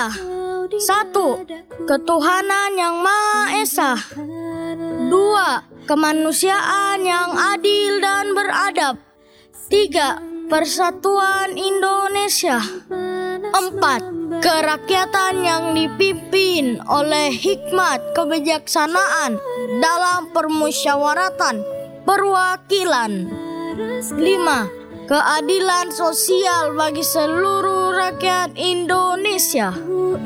adalah 1. Ketuhanan yang Maha Esa. 2. Kemanusiaan yang adil dan beradab. 3. Persatuan Indonesia. 4. Kerakyatan yang dipimpin oleh hikmat kebijaksanaan dalam permusyawaratan perwakilan. 5. Keadilan sosial bagi seluruh rakyat Indonesia.